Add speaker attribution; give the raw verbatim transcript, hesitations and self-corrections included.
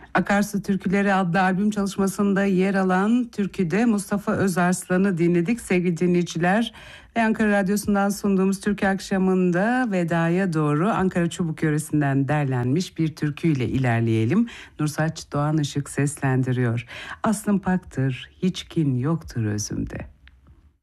Speaker 1: Akarsu Türküleri adlı albüm çalışmasında yer alan türküde Mustafa Özarslan'ı dinledik sevgili dinleyiciler. Ve Ankara Radyosu'ndan sunduğumuz Türkü Akşamı'nda vedaya doğru Ankara Çubuk yöresinden derlenmiş bir türküyle ilerleyelim. Nursaç Doğan Işık seslendiriyor. Aslım paktır, hiç kin yoktur özümde.